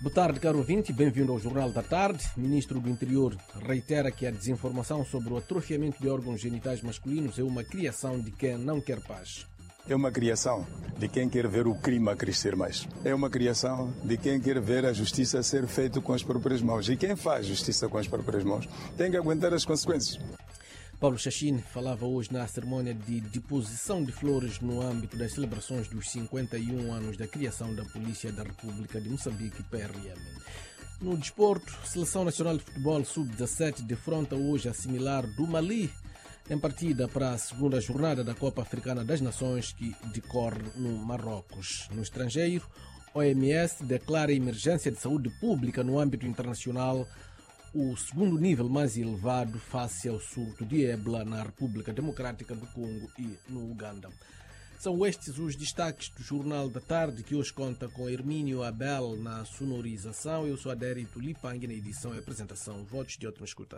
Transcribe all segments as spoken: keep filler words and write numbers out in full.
Boa tarde, caro ouvinte, bem-vindo ao Jornal da Tarde. O Ministro do Interior reitera que a desinformação sobre o atrofiamento de órgãos genitais masculinos é uma criação de quem não quer paz. É uma criação de quem quer ver o crime a crescer mais. É uma criação de quem quer ver a justiça ser feita com as próprias mãos. E quem faz justiça com as próprias mãos tem que aguentar as consequências. Paulo Chachine falava hoje na cerimônia de deposição de flores no âmbito das celebrações dos cinquenta e um anos da criação da Polícia da República de Moçambique, P R M. No desporto, a Seleção Nacional de Futebol sub dezassete defronta hoje a similar do Mali em partida para a segunda jornada da Copa Africana das Nações que decorre no Marrocos. No estrangeiro, a O M S declara emergência de saúde pública no âmbito internacional, o segundo nível mais elevado face ao surto de ébola na República Democrática do Congo e no Uganda. São estes os destaques do Jornal da Tarde, que hoje conta com Hermínio Abel na sonorização. Eu sou Adérito Lipang na edição e apresentação. Votos de ótima escuta.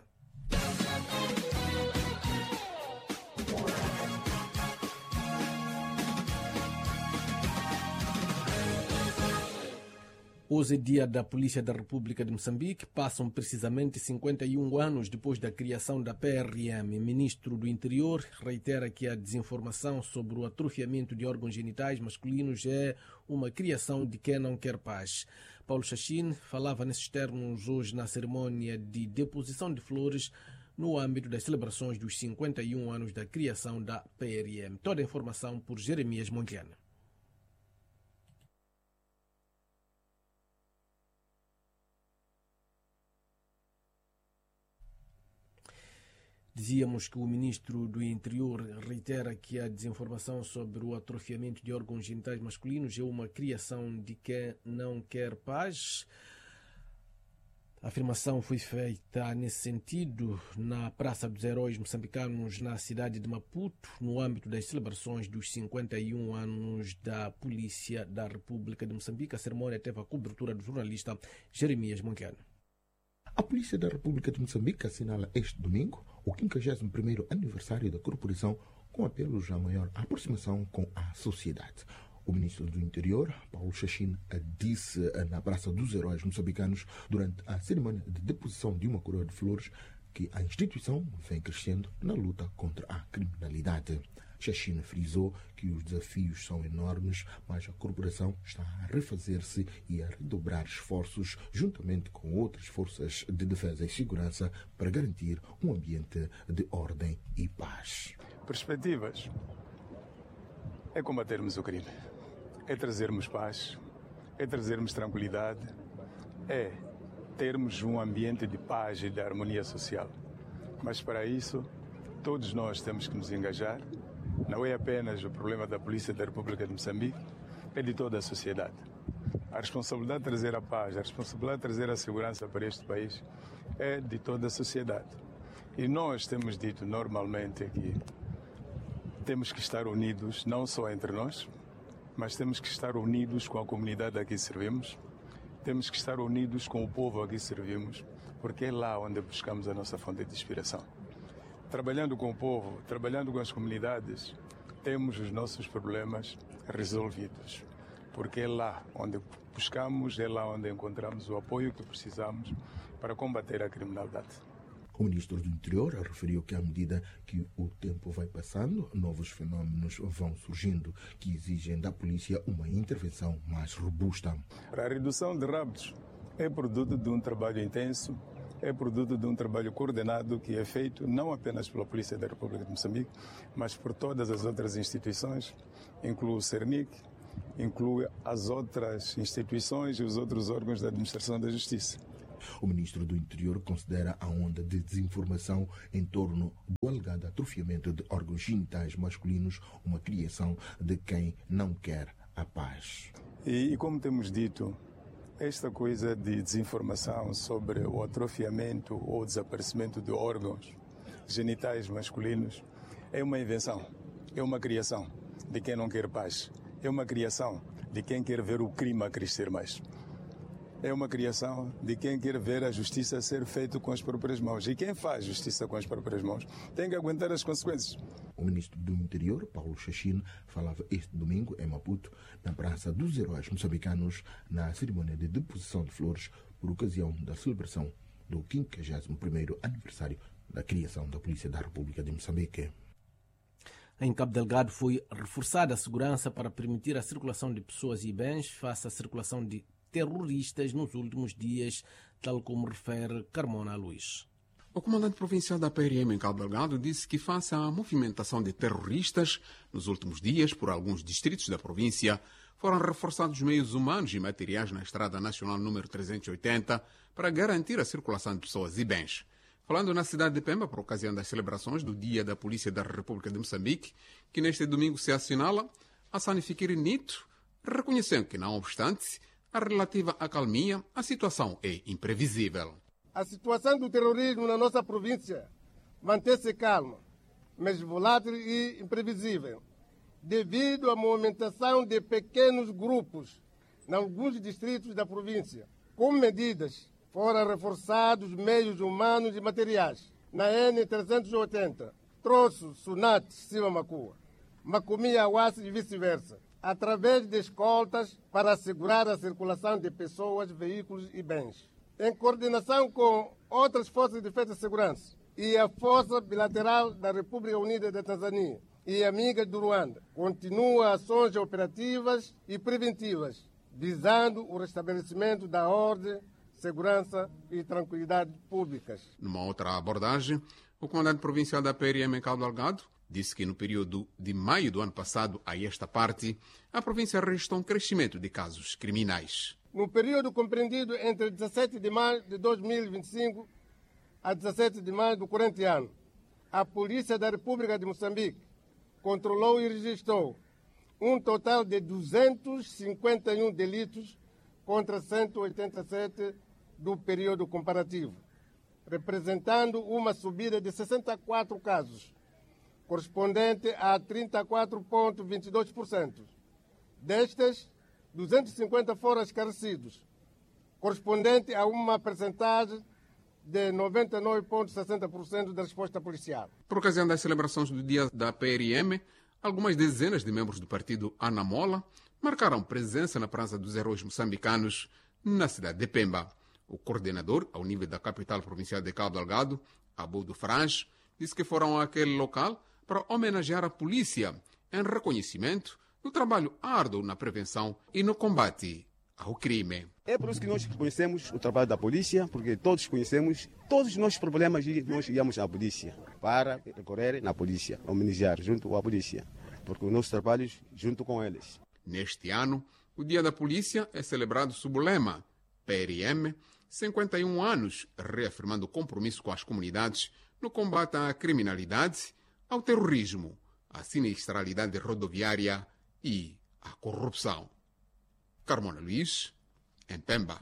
Hoje é dia da Polícia da República de Moçambique. Passam precisamente cinquenta e um anos depois da criação da P R M. O Ministro do Interior reitera que a desinformação sobre o atrofiamento de órgãos genitais masculinos é uma criação de quem não quer paz. Paulo Chachine falava nesses termos hoje na cerimônia de deposição de flores no âmbito das celebrações dos cinquenta e um anos da criação da P R M. Toda a informação por Jeremias Montiana. Dizíamos que o Ministro do Interior reitera que a desinformação sobre o atrofiamento de órgãos genitais masculinos é uma criação de quem não quer paz. A afirmação foi feita nesse sentido na Praça dos Heróis Moçambicanos, na cidade de Maputo, no âmbito das celebrações dos cinquenta e um anos da Polícia da República de Moçambique. A cerimônia teve a cobertura do jornalista Jeremias Montiano. A Polícia da República de Moçambique assinala este domingo o quinquagésimo primeiro aniversário da corporação, com apelos à maior aproximação com a sociedade. O Ministro do Interior, Paulo Chachine, disse na Praça dos Heróis Moçambicanos, durante a cerimônia de deposição de uma coroa de flores, que a instituição vem crescendo na luta contra a criminalidade. Chachine frisou que os desafios são enormes, mas a corporação está a refazer-se e a redobrar esforços juntamente com outras forças de defesa e segurança para garantir um ambiente de ordem e paz. Perspectivas é combatermos o crime, é trazermos paz, é trazermos tranquilidade, é termos um ambiente de paz e de harmonia social. Mas para isso, todos nós temos que nos engajar. Não é apenas o problema da Polícia da República de Moçambique, é de toda a sociedade. A responsabilidade de trazer a paz, a responsabilidade de trazer a segurança para este país é de toda a sociedade. E nós temos dito normalmente que temos que estar unidos, não só entre nós, mas temos que estar unidos com a comunidade a que servimos, temos que estar unidos com o povo a que servimos, porque é lá onde buscamos a nossa fonte de inspiração. Trabalhando com o povo, trabalhando com as comunidades, temos os nossos problemas resolvidos. Porque é lá onde buscamos, é lá onde encontramos o apoio que precisamos para combater a criminalidade. O Ministro do Interior referiu que, à medida que o tempo vai passando, novos fenómenos vão surgindo que exigem da polícia uma intervenção mais robusta. A redução de raptos é produto de um trabalho intenso, é produto de um trabalho coordenado que é feito não apenas pela Polícia da República de Moçambique, mas por todas as outras instituições, inclui o CERNIC, inclui as outras instituições e os outros órgãos da administração da justiça. O Ministro do Interior considera a onda de desinformação em torno do alegado atrofiamento de órgãos genitais masculinos uma criação de quem não quer a paz. E, e como temos dito, esta coisa de desinformação sobre o atrofiamento ou desaparecimento de órgãos genitais masculinos é uma invenção, é uma criação de quem não quer paz, é uma criação de quem quer ver o crime a crescer mais. É uma criação de quem quer ver a justiça ser feita com as próprias mãos. E quem faz justiça com as próprias mãos tem que aguentar as consequências. O ministro do Interior, Paulo Xaxim, falava este domingo em Maputo, na Praça dos Heróis Moçambicanos, na cerimônia de deposição de flores por ocasião da celebração do quinquagésimo primeiro aniversário da criação da Polícia da República de Moçambique. Em Cabo Delgado foi reforçada a segurança para permitir a circulação de pessoas e bens face à circulação de terroristas nos últimos dias, tal como refere Carmona Luís. O comandante provincial da P R M em Cabo Delgado disse que, face à movimentação de terroristas nos últimos dias por alguns distritos da província, foram reforçados meios humanos e materiais na Estrada Nacional número trezentos e oitenta para garantir a circulação de pessoas e bens. Falando na cidade de Pemba, por ocasião das celebrações do Dia da Polícia da República de Moçambique, que neste domingo se assinala, Hassani Fikiri Nito reconheceu que, não obstante a relativa acalmia, a situação é imprevisível. A situação do terrorismo na nossa província mantém-se calma, mas volátil e imprevisível, devido à movimentação de pequenos grupos em alguns distritos da província. Como medidas, foram reforçados meios humanos e materiais na N trezentos e oitenta, Troço, Sunat, Silva Macua, Macumia, Awassi e vice-versa, através de escoltas para assegurar a circulação de pessoas, veículos e bens. Em coordenação com outras forças de defesa e segurança e a Força Bilateral da República Unida da Tanzânia e amigas do Ruanda, continua ações operativas e preventivas, visando o restabelecimento da ordem, segurança e tranquilidade públicas. Numa outra abordagem, o comandante provincial da P R M em Cabo Delgado disse que no período de maio do ano passado a esta parte, a província registrou um crescimento de casos criminais. No período compreendido entre dezessete de maio de dois mil e vinte e cinco a dezessete de maio do corrente ano, a Polícia da República de Moçambique controlou e registrou um total de duzentos e cinquenta e um delitos contra cento e oitenta e sete do período comparativo, representando uma subida de sessenta e quatro casos, correspondente a trinta e quatro vírgula vinte e dois por cento. Destes, duzentos e cinquenta foram esclarecidos, correspondente a uma percentagem de noventa e nove vírgula sessenta por cento da resposta policial. Por ocasião das celebrações do Dia da P R M, algumas dezenas de membros do partido Anamola marcaram presença na Praça dos Heróis Moçambicanos, na cidade de Pemba. O coordenador, ao nível da capital provincial de Cabo Delgado, Abudo Franz, disse que foram àquele local para homenagear a polícia em reconhecimento do trabalho árduo na prevenção e no combate ao crime. É por isso que nós conhecemos o trabalho da polícia, porque todos conhecemos todos os nossos problemas e nós chegamos à polícia para recorrer na polícia, homenagear junto à polícia, porque o nosso trabalho junto com eles. Neste ano, o Dia da Polícia é celebrado sob o lema P R M, cinquenta e um anos, reafirmando o compromisso com as comunidades no combate à criminalidade, ao terrorismo, à sinistralidade rodoviária e à corrupção. Carmona Luís, em Pemba.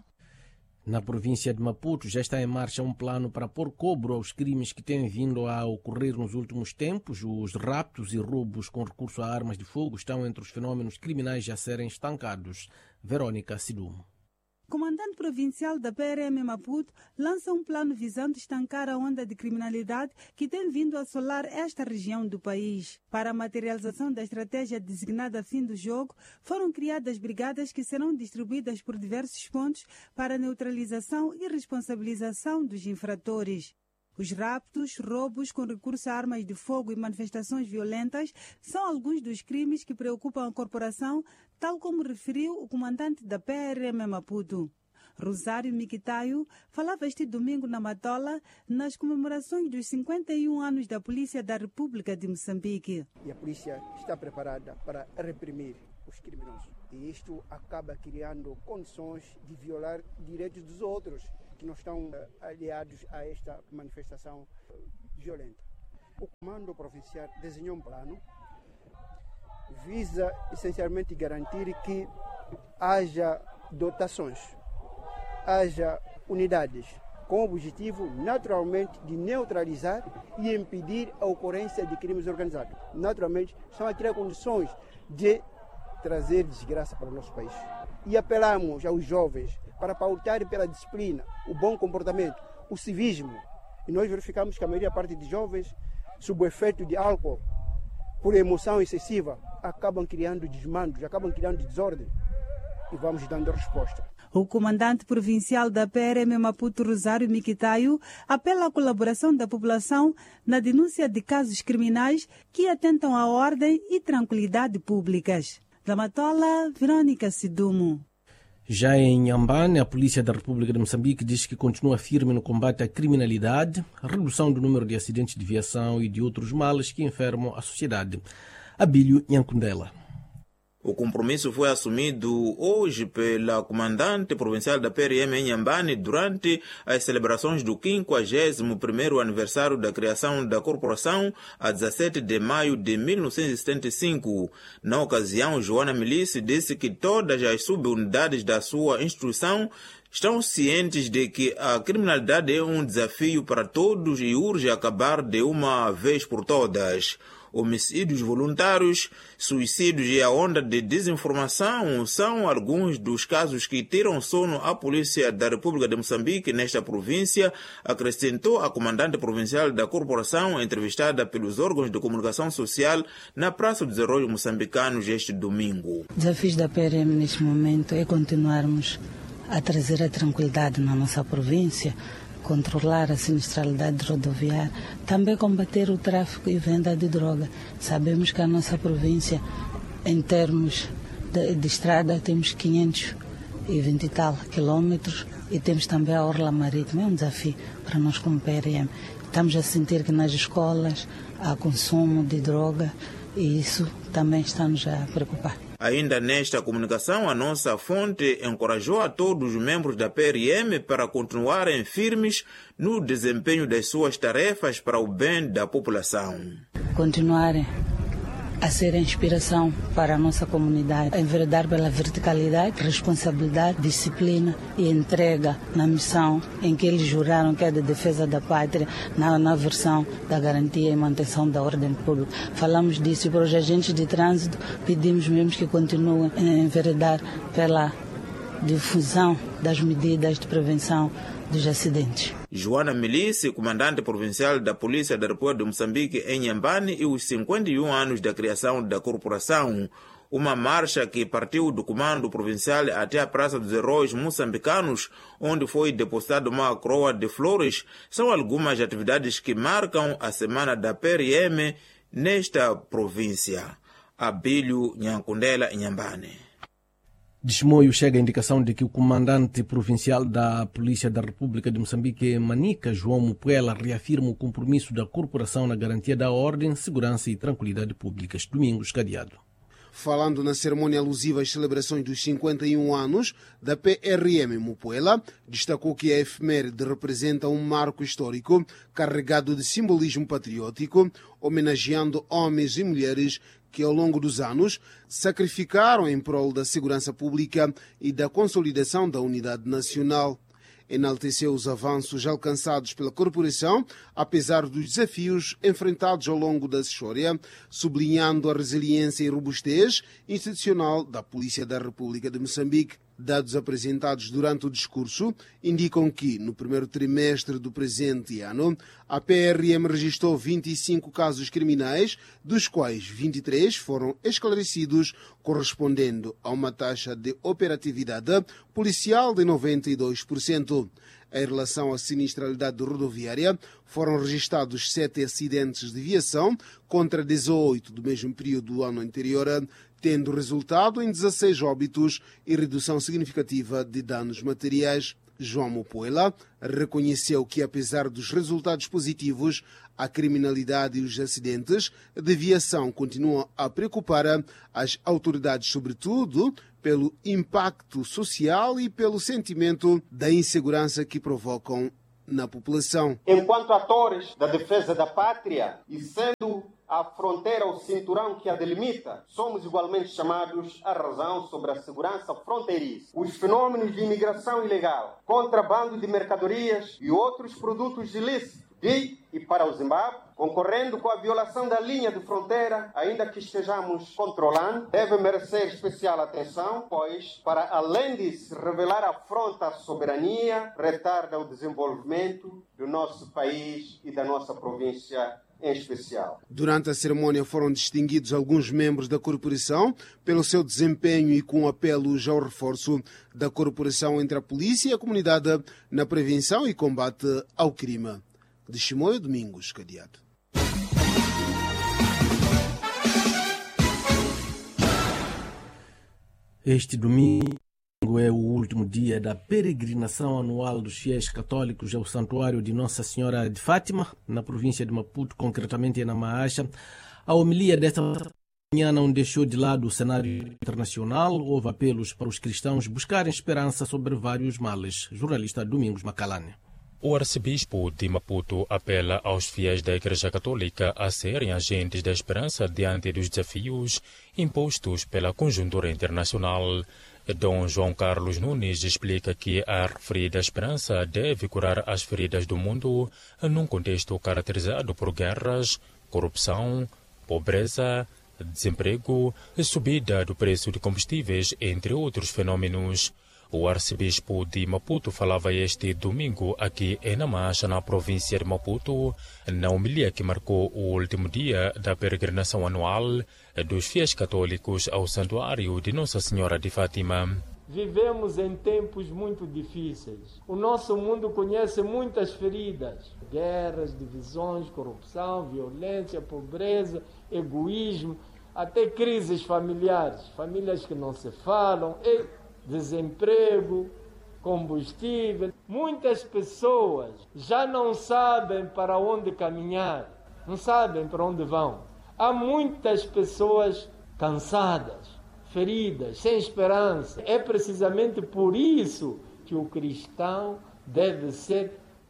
Na província de Maputo já está em marcha um plano para pôr cobro aos crimes que têm vindo a ocorrer nos últimos tempos. Os raptos e roubos com recurso a armas de fogo estão entre os fenômenos criminais a serem estancados. Verônica Sidumo. Comandante provincial da P R M Maputo lança um plano visando estancar a onda de criminalidade que tem vindo a assolar esta região do país. Para a materialização da estratégia designada Fim do Jogo, foram criadas brigadas que serão distribuídas por diversos pontos para a neutralização e responsabilização dos infratores. Os raptos, roubos com recurso a armas de fogo e manifestações violentas são alguns dos crimes que preocupam a corporação, tal como referiu o comandante da P R M Maputo. Rosário Miquitaio falava este domingo na Matola nas comemorações dos cinquenta e um anos da Polícia da República de Moçambique. E a polícia está preparada para reprimir os criminosos. E isto acaba criando condições de violar direitos dos outros que não estão aliados a esta manifestação violenta. O Comando Provincial desenhou um plano, visa essencialmente garantir que haja dotações, haja unidades, com o objetivo, naturalmente, de neutralizar e impedir a ocorrência de crimes organizados. Naturalmente, estão a criar condições de trazer desgraça para o nosso país. E apelamos aos jovens para pautarem pela disciplina, o bom comportamento, o civismo. E nós verificamos que a maioria parte de jovens, sob o efeito de álcool, por emoção excessiva, acabam criando desmandos, acabam criando desordem e vamos dando resposta. O comandante provincial da P R M Maputo, Rosário Miquitaio, apela à colaboração da população na denúncia de casos criminais que atentam à ordem e tranquilidade públicas. Da Matola, Verônica Sidumo. Já em Inhambane, a Polícia da República de Moçambique diz que continua firme no combate à criminalidade, a redução do número de acidentes de viação e de outros males que enfermam a sociedade. Abílio Nhankundela. O compromisso foi assumido hoje pela comandante provincial da P R M em Inhambane durante as celebrações do quinquagésimo primeiro aniversário da criação da corporação a dezessete de maio de mil novecentos e setenta e cinco. Na ocasião, Joana Milice disse que todas as subunidades da sua instituição estão cientes de que a criminalidade é um desafio para todos e urge acabar de uma vez por todas. Homicídios voluntários, suicídios e a onda de desinformação são alguns dos casos que tiram sono à Polícia da República de Moçambique nesta província, acrescentou a comandante provincial da corporação, entrevistada pelos órgãos de comunicação social na Praça dos Heróis Moçambicanos este domingo. O desafio da P R M neste momento é continuarmos a trazer a tranquilidade na nossa província, controlar a sinistralidade rodoviária, também combater o tráfico e venda de droga. Sabemos que a nossa província, em termos de, de estrada, temos quinhentos e vinte e tal quilômetros e temos também a orla marítima. É um desafio para nós como P R M. Estamos a sentir que nas escolas há consumo de droga e isso também está-nos a preocupar. Ainda nesta comunicação, a nossa fonte encorajou a todos os membros da P R M para continuarem firmes no desempenho das suas tarefas para o bem da população. Continuarem a ser inspiração para a nossa comunidade, enveredar pela verticalidade, responsabilidade, disciplina e entrega na missão em que eles juraram, que é de defesa da pátria, na, na versão da garantia e manutenção da ordem pública. Falamos disso e para os agentes de trânsito pedimos mesmo que continuem a enveredar pela difusão das medidas de prevenção dos acidentes. Joana Milice, comandante provincial da Polícia da República de Moçambique em Inhambane, e os cinquenta e um anos da criação da corporação. Uma marcha que partiu do comando provincial até a Praça dos Heróis Moçambicanos, onde foi depositada uma coroa de flores, são algumas atividades que marcam a semana da P R M nesta província. Abílio Nhankundela, Inhambane. De Chimoio chega a indicação de que o comandante provincial da Polícia da República de Moçambique, Manica, João Mupuela, reafirma o compromisso da corporação na garantia da ordem, segurança e tranquilidade públicas. Domingos Cadeado. Falando na cerimônia alusiva às celebrações dos cinquenta e um anos da P R M Mupuela, destacou que a efeméride representa um marco histórico carregado de simbolismo patriótico, homenageando homens e mulheres que ao longo dos anos sacrificaram em prol da segurança pública e da consolidação da unidade nacional. Enalteceu os avanços alcançados pela corporação, apesar dos desafios enfrentados ao longo da história, sublinhando a resiliência e robustez institucional da Polícia da República de Moçambique. Dados apresentados durante o discurso indicam que, no primeiro trimestre do presente ano, a P R M registrou vinte e cinco casos criminais, dos quais vinte e três foram esclarecidos, correspondendo a uma taxa de operatividade policial de noventa e dois por cento. Em relação à sinistralidade rodoviária, foram registrados sete acidentes de viação contra dezoito do mesmo período do ano anterior, tendo resultado em dezesseis óbitos e redução significativa de danos materiais. João Mupuela reconheceu que, apesar dos resultados positivos, a criminalidade e os acidentes de viação continuam a preocupar as autoridades, sobretudo pelo impacto social e pelo sentimento da insegurança que provocam na população. Enquanto atores da defesa da pátria e sendo a fronteira, o cinturão que a delimita, somos igualmente chamados à razão sobre a segurança fronteiriça. Os fenômenos de imigração ilegal, contrabando de mercadorias e outros produtos ilícitos de e para o Zimbábue, concorrendo com a violação da linha de fronteira, ainda que estejamos controlando, deve merecer especial atenção, pois, para além de se revelar afronta à soberania, retarda o desenvolvimento do nosso país e da nossa província em especial. Durante a cerimônia foram distinguidos alguns membros da corporação pelo seu desempenho e com apelos ao reforço da corporação entre a polícia e a comunidade na prevenção e combate ao crime. De Chimoio Domingos, Cadeado. Este domingo é o último dia da peregrinação anual dos fiéis católicos ao Santuário de Nossa Senhora de Fátima, na província de Maputo, concretamente na Maacha. A homilia desta manhã não deixou de lado o cenário internacional. Houve apelos para os cristãos buscarem esperança sobre vários males. Jornalista Domingos Macalane. O arcebispo de Maputo apela aos fiéis da Igreja Católica a serem agentes da esperança diante dos desafios impostos pela conjuntura internacional. Dom João Carlos Nunes explica que a referida esperança deve curar as feridas do mundo num contexto caracterizado por guerras, corrupção, pobreza, desemprego, subida do preço de combustíveis, entre outros fenômenos. O arcebispo de Maputo falava este domingo aqui em Namacha, na província de Maputo, na homilia que marcou o último dia da peregrinação anual dos fiéis católicos ao Santuário de Nossa Senhora de Fátima. Vivemos em tempos muito difíceis. O nosso mundo conhece muitas feridas: guerras, divisões, corrupção, violência, pobreza, egoísmo, até crises familiares, famílias que não se falam, e desemprego, combustível. Muitas pessoas já não sabem para onde caminhar, não sabem para onde vão. Há muitas pessoas cansadas, feridas, sem esperança. É precisamente por isso que o cristão deve ser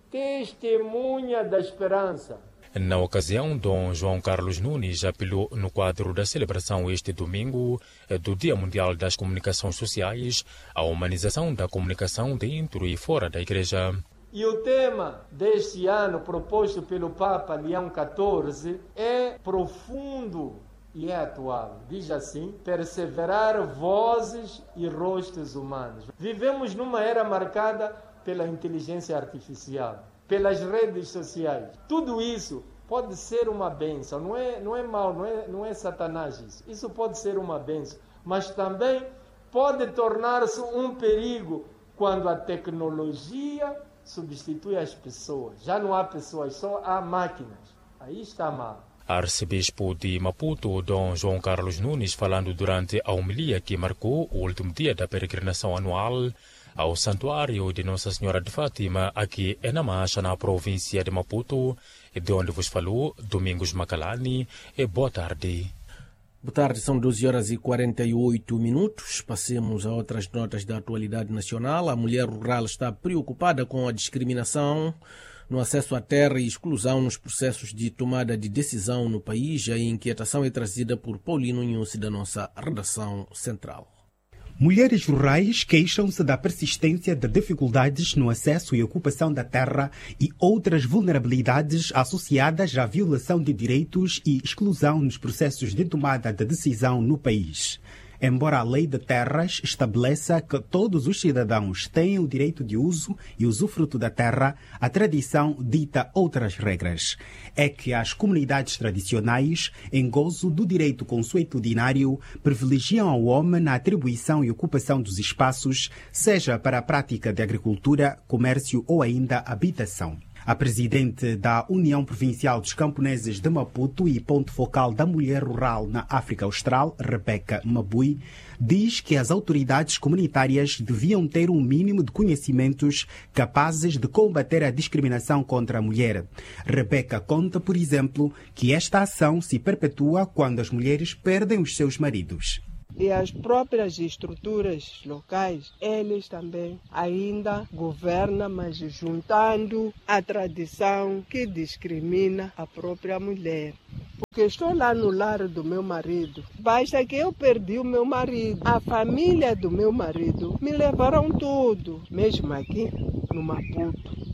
testemunha da esperança. Na ocasião, Dom João Carlos Nunes apelou no quadro da celebração este domingo do Dia Mundial das Comunicações Sociais à humanização da comunicação dentro e fora da Igreja. E o tema deste ano, proposto pelo Papa Leão quatorze, é profundo e é atual. Diz assim: perseverar vozes e rostos humanos. Vivemos numa era marcada pela inteligência artificial, pelas redes sociais. Tudo isso pode ser uma bênção, não é, não é mal, não é, não é satanás isso. Isso pode ser uma bênção, mas também pode tornar-se um perigo quando a tecnologia substitui as pessoas. Já não há pessoas, só há máquinas. Aí está mal. Arcebispo de Maputo, Dom João Carlos Nunes, falando durante a homilia que marcou o último dia da peregrinação anual ao Santuário de Nossa Senhora de Fátima, aqui em Namacha, na província de Maputo, de onde vos falou Domingos Macalani. E boa tarde. Boa tarde, são doze horas e quarenta e oito minutos. Passemos a outras notas da atualidade nacional. A mulher rural está preocupada com a discriminação no acesso à terra e exclusão nos processos de tomada de decisão no país. A inquietação é trazida por Paulino Nhusi, da nossa redação central. Mulheres rurais queixam-se da persistência de dificuldades no acesso e ocupação da terra e outras vulnerabilidades associadas à violação de direitos e exclusão nos processos de tomada de decisão no país. Embora a lei de terras estabeleça que todos os cidadãos têm o direito de uso e usufruto da terra, a tradição dita outras regras. É que as comunidades tradicionais, em gozo do direito consuetudinário, privilegiam ao homem na atribuição e ocupação dos espaços, seja para a prática de agricultura, comércio ou ainda habitação. A presidente da União Provincial dos Camponeses de Maputo e ponto focal da mulher rural na África Austral, Rebeca Mabui, diz que as autoridades comunitárias deviam ter um mínimo de conhecimentos capazes de combater a discriminação contra a mulher. Rebeca conta, por exemplo, que esta ação se perpetua quando as mulheres perdem os seus maridos. E as próprias estruturas locais, eles também ainda governam, mas juntando a tradição que discrimina a própria mulher. Porque estou lá no lar do meu marido, basta que eu perdi o meu marido, a família do meu marido me levaram tudo, mesmo aqui no Maputo.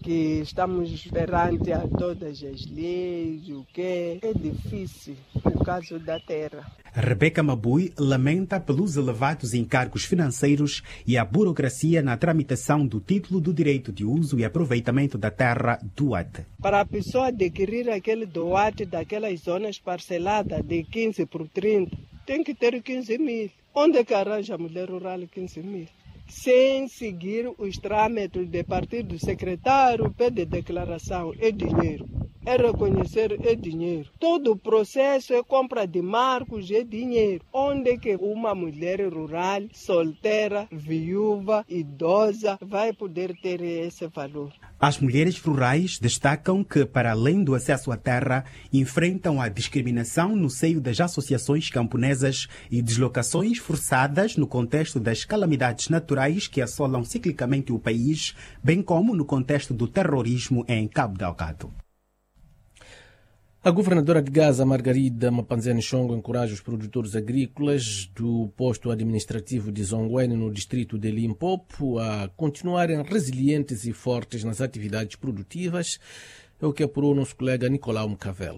que estamos perante a todas as leis, o que é difícil no caso da terra. Rebeca Mabui lamenta pelos elevados encargos financeiros e a burocracia na tramitação do título do direito de uso e aproveitamento da terra D U A D. Para a pessoa adquirir aquele D U A D daquelas zonas parceladas de quinze por trinta, tem que ter quinze mil. Onde é que arranja a mulher rural quinze mil? Sem seguir os trâmites de partir do secretário, pede declaração, é dinheiro. É reconhecer, é dinheiro. Todo o processo é compra de marcos, é dinheiro. Onde é que uma mulher rural, solteira, viúva, idosa, vai poder ter esse valor? As mulheres rurais destacam que, para além do acesso à terra, enfrentam a discriminação no seio das associações camponesas e deslocações forçadas no contexto das calamidades naturais que assolam ciclicamente o país, bem como no contexto do terrorismo em Cabo Delgado. A governadora de Gaza, Margarida Mapanzene Chongo, encoraja os produtores agrícolas do posto administrativo de Zongwene, no distrito de Limpopo, a continuarem resilientes e fortes nas atividades produtivas. É o que apurou o nosso colega Nicolau Mcavel.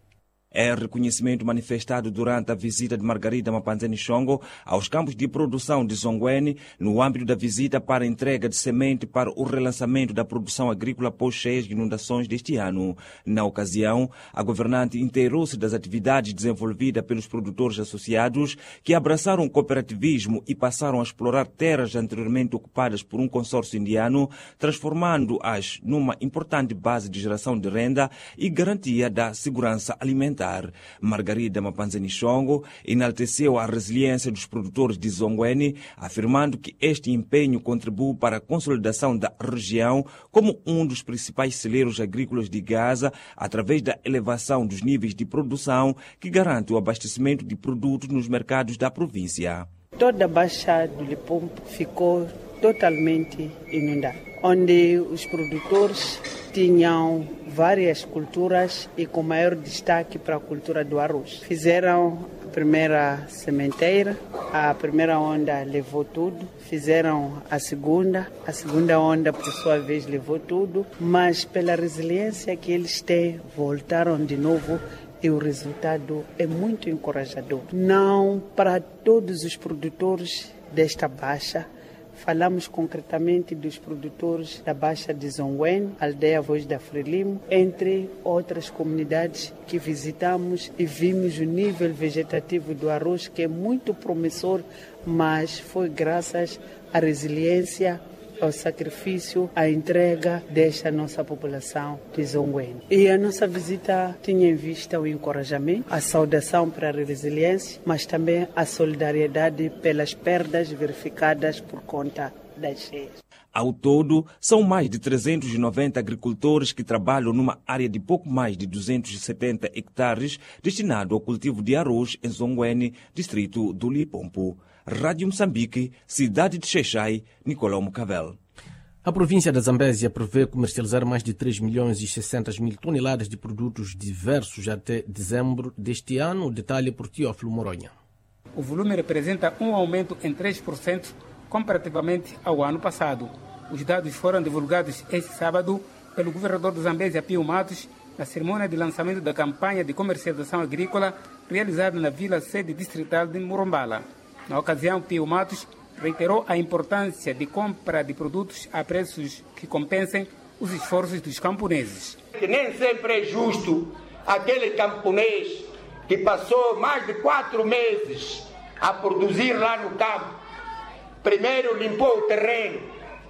É reconhecimento manifestado durante a visita de Margarida Mapanzene Chongo aos campos de produção de Zongwene, no âmbito da visita para a entrega de semente para o relançamento da produção agrícola após cheias inundações deste ano. Na ocasião, a governante inteirou-se das atividades desenvolvidas pelos produtores associados que abraçaram o cooperativismo e passaram a explorar terras anteriormente ocupadas por um consórcio indiano, transformando-as numa importante base de geração de renda e garantia da segurança alimentar. Margarida Mapanzene Chongo enalteceu a resiliência dos produtores de Zongwene, afirmando que este empenho contribui para a consolidação da região como um dos principais celeiros agrícolas de Gaza, através da elevação dos níveis de produção que garante o abastecimento de produtos nos mercados da província. Toda a Baixa do Limpopo ficou totalmente inundada, onde os produtores tinham várias culturas e com maior destaque para a cultura do arroz. Fizeram a primeira sementeira, a primeira onda levou tudo, fizeram a segunda, a segunda onda por sua vez levou tudo, mas pela resiliência que eles têm, voltaram de novo e o resultado é muito encorajador. Não para todos os produtores desta baixa. Falamos concretamente dos produtores da Baixa de Zongwene, Aldeia Voz da Frelimo, entre outras comunidades que visitamos e vimos o nível vegetativo do arroz, que é muito promissor, mas foi graças à resiliência, ao sacrifício, à entrega desta nossa população de Zongwene. E a nossa visita tinha em vista o encorajamento, a saudação para a resiliência, mas também a solidariedade pelas perdas verificadas por conta das cheias. Ao todo, são mais de trezentos e noventa agricultores que trabalham numa área de pouco mais de duzentos e setenta hectares destinado ao cultivo de arroz em Zongwene, distrito do Limpopo. Rádio Moçambique, cidade de Xai-Xai, Nicolau Mcavel. A província da Zambésia prevê comercializar mais de três milhões e seiscentas mil toneladas de produtos diversos até dezembro deste ano. Detalhe por Teófilo Moronha. O volume representa um aumento em três por cento comparativamente ao ano passado. Os dados foram divulgados este sábado pelo governador da Zambésia, Pio Matos, na cerimônia de lançamento da campanha de comercialização agrícola realizada na vila sede distrital de Murombala. Na ocasião, Pio Matos reiterou a importância de compra de produtos a preços que compensem os esforços dos camponeses. Que nem sempre é justo aquele camponês que passou mais de quatro meses a produzir lá no campo. Primeiro limpou o terreno,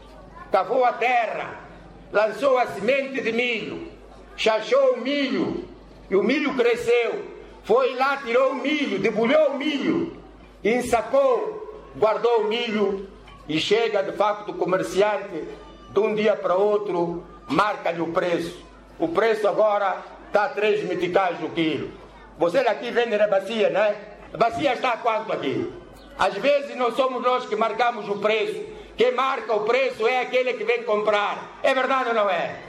cavou a terra, lançou a semente de milho, chachou o milho e o milho cresceu. Foi lá, tirou o milho, debulhou o milho, ensacou, guardou o milho e chega de facto o comerciante, de um dia para outro, marca-lhe o preço. O preço agora está a três meticais no quilo. Vocês aqui vendem a bacia, né? A bacia está a quanto aqui? Às vezes não somos nós que marcamos o preço. Quem marca o preço é aquele que vem comprar. É verdade ou não é?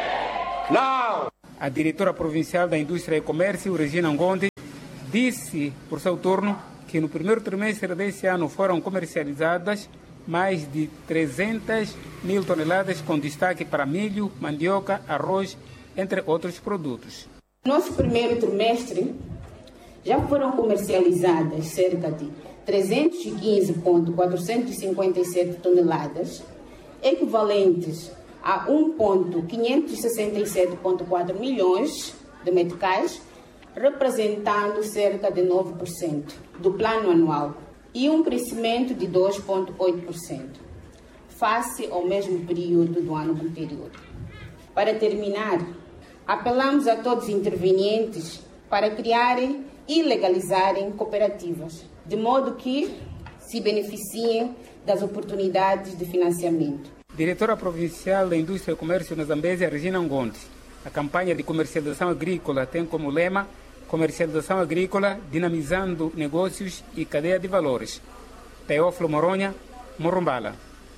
Não! A diretora provincial da Indústria e Comércio, Regina Ngonde, disse, por seu turno, que no primeiro trimestre deste ano foram comercializadas mais de trezentas mil toneladas, com destaque para milho, mandioca, arroz, entre outros produtos. No nosso primeiro trimestre, já foram comercializadas cerca de trezentos e quinze vírgula quatrocentos e cinquenta e sete toneladas, equivalentes a um vírgula quinhentos e sessenta e sete vírgula quatro milhões de meticais, representando cerca de nove por cento do plano anual e um crescimento de dois vírgula oito por cento, face ao mesmo período do ano anterior. Para terminar, apelamos a todos os intervenientes para criarem e legalizarem cooperativas, de modo que se beneficiem das oportunidades de financiamento. Diretora Provincial da Indústria e Comércio na Zambésia, Regina Ngonde. A campanha de comercialização agrícola tem como lema Comercialização Agrícola, dinamizando negócios e cadeia de valores. Teófilo Moronha, Morumbala.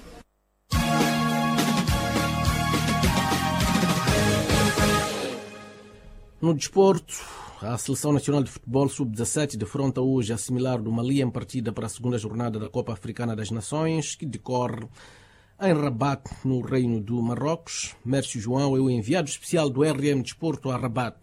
No desporto, a Seleção Nacional de Futebol sub dezassete defronta hoje a similar do Mali em partida para a segunda jornada da Copa Africana das Nações, que decorre em Rabat, no Reino do Marrocos. Mércio João é o enviado especial do R M Desporto a Rabat.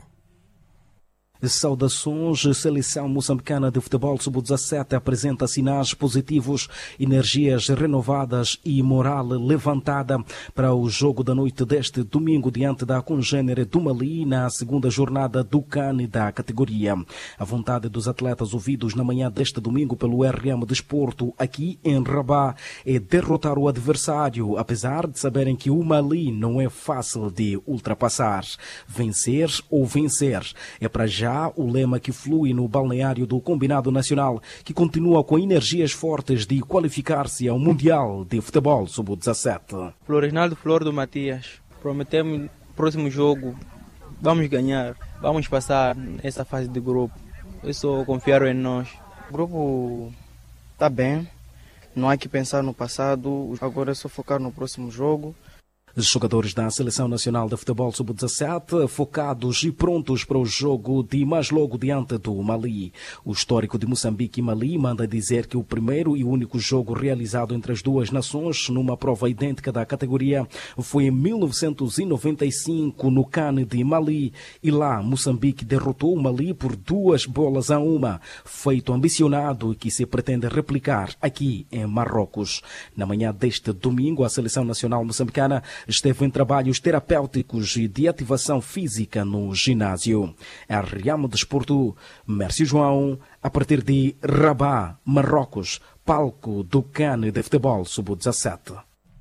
Saudações. Seleção moçambicana de futebol sub dezassete apresenta sinais positivos, energias renovadas e moral levantada para o jogo da noite deste domingo diante da congênere do Mali na segunda jornada do C A N da categoria. A vontade dos atletas ouvidos na manhã deste domingo pelo R M Desporto aqui em Rabat é derrotar o adversário, apesar de saberem que o Mali não é fácil de ultrapassar. Vencer ou vencer é para já o lema que flui no balneário do Combinado Nacional, que continua com energias fortes de qualificar-se ao Mundial de Futebol sub dezassete. Floresnaldo Flor do Matias, prometemos no próximo jogo, vamos ganhar, vamos passar essa fase de grupo. Eu só confio em nós. O grupo está bem, não há que pensar no passado, agora é só focar no próximo jogo. Os jogadores da Seleção Nacional de Futebol sub dezassete focados e prontos para o jogo de mais logo diante do Mali. O histórico de Moçambique e Mali manda dizer que o primeiro e único jogo realizado entre as duas nações numa prova idêntica da categoria foi em mil novecentos e noventa e cinco no C A N de Mali, e lá Moçambique derrotou o Mali por duas bolas a uma, feito ambicionado que se pretende replicar aqui em Marrocos. Na manhã deste domingo, a Seleção Nacional Moçambicana esteve em trabalhos terapêuticos e de ativação física no ginásio. R M Desporto, Mércio João, a partir de Rabat, Marrocos, palco do C A N de Futebol sub dezassete.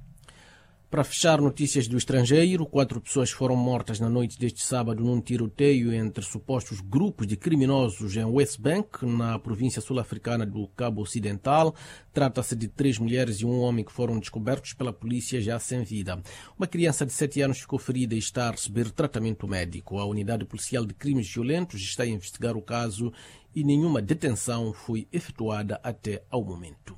Para fechar notícias do estrangeiro, quatro pessoas foram mortas na noite deste sábado num tiroteio entre supostos grupos de criminosos em West Bank, na província sul-africana do Cabo Ocidental. Trata-se de três mulheres e um homem que foram descobertos pela polícia já sem vida. Uma criança de sete anos ficou ferida e está a receber tratamento médico. A Unidade Policial de Crimes Violentos está a investigar o caso e nenhuma detenção foi efetuada até ao momento.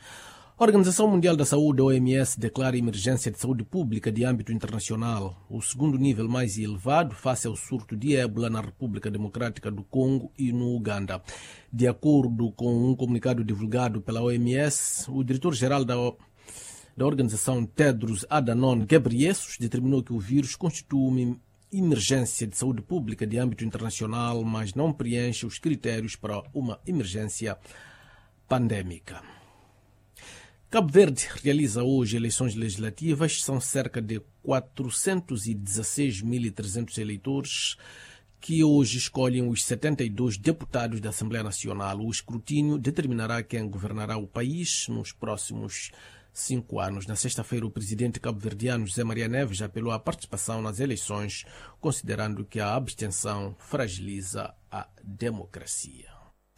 A Organização Mundial da Saúde, O M S, declara emergência de saúde pública de âmbito internacional, o segundo nível mais elevado face ao surto de ébola na República Democrática do Congo e no Uganda. De acordo com um comunicado divulgado pela O M S, o diretor-geral da, da organização, Tedros Adhanom Ghebreyesus, determinou que o vírus constitui uma emergência de saúde pública de âmbito internacional, mas não preenche os critérios para uma emergência pandêmica. Cabo Verde realiza hoje eleições legislativas. São cerca de quatrocentos e dezesseis mil e trezentos eleitores que hoje escolhem os setenta e dois deputados da Assembleia Nacional. O escrutínio determinará quem governará o país nos próximos cinco anos. Na sexta-feira, o presidente cabo-verdiano José Maria Neves apelou à participação nas eleições, considerando que a abstenção fragiliza a democracia.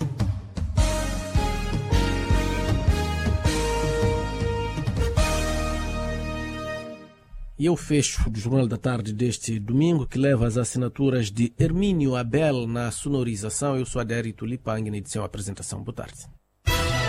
E eu fecho o Jornal da Tarde deste domingo, que leva as assinaturas de Hermínio Abel na sonorização. Eu sou Adérito Lipang, na edição e apresentação. Boa tarde.